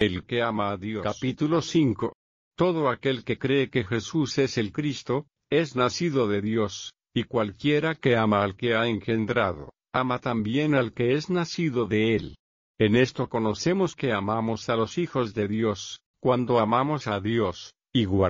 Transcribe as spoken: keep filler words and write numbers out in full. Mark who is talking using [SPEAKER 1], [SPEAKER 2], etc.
[SPEAKER 1] El que ama a Dios. Capítulo cinco. Todo aquel que cree que Jesús es el Cristo, es nacido de Dios, y cualquiera que ama al que ha engendrado, ama también al que es nacido de él. En esto conocemos que amamos a los hijos de Dios, cuando amamos a Dios, y guardamos